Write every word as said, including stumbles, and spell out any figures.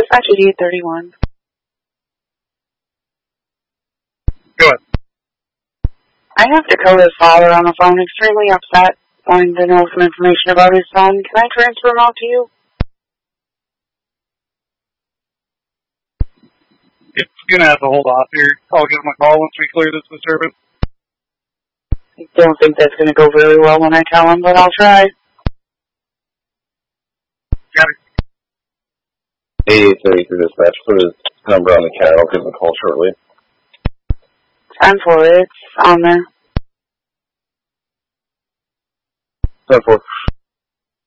dispatch eighty-eight thirty-one. Go ahead. I have Dakota's father on the phone, extremely upset, wanting to know some information about his son. Can I transfer him out to you? It's going to have to hold off here. I'll give him a call once we clear this disturbance. I don't think that's going to go very well when I tell him, but I'll try. Got it. eighty-eight thirty-three dispatch. Put his number on the cat. I'll give him a call shortly. ten four, it's on there. ten four.